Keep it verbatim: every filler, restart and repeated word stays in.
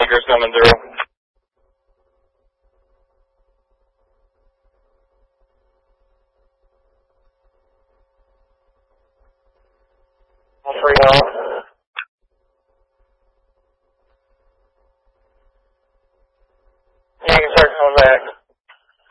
blinkers coming through. All three off. Yeah, you can start coming back.